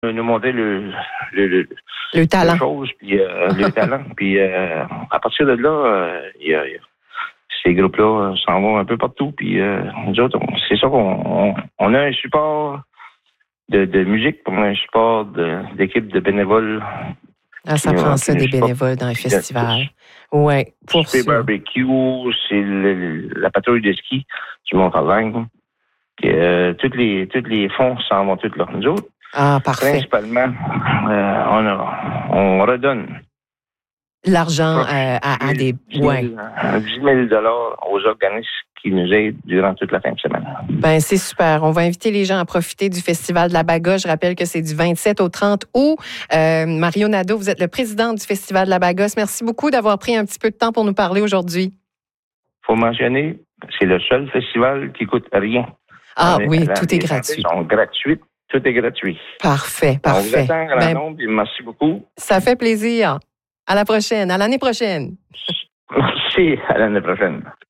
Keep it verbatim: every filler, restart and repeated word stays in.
nous montrer le, le, le, le talent. Chose, puis, euh, le talent. Puis euh, à partir de là, euh, y a, y a, ces groupes-là s'en vont un peu partout. Puis euh, nous autres, on, c'est ça qu'on on, on a un support de, de musique, on a un support de, d'équipe de bénévoles. Ah, ça prend ça, des bénévoles dans les festivals. Oui, pour ça. C'est barbecue, c'est le, la patrouille de ski du Mont-Tremblant. Euh, tous les, tous les fonds s'en vont tous là. Nous autres, ah, parfait. Principalement, euh, on, a, on redonne l'argent euh, à, à des... Ouais. dix mille dollars aux organismes qui nous aident durant toute la fin de semaine. Ben c'est super. On va inviter les gens à profiter du Festival de la Baga. Je rappelle que c'est du vingt-sept au trente août. Euh, Mario Nadeau, vous êtes le président du Festival de la Baga. Merci beaucoup d'avoir pris un petit peu de temps pour nous parler aujourd'hui. Il faut mentionner, c'est le seul festival qui coûte rien. Ah on oui, est, tout est gratuit. Les sont gratuites. Tout est gratuit. Parfait, parfait. On vous attend à la nombre, et merci beaucoup. Ça fait plaisir. À la prochaine, à l'année prochaine. Merci, à l'année prochaine.